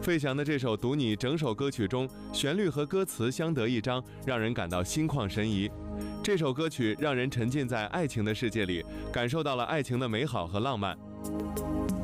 费翔的这首《读你》整首歌曲中，旋律和歌词相得益彰，让人感到心旷神怡。这首歌曲让人沉浸在爱情的世界里，感受到了爱情的美好和浪漫。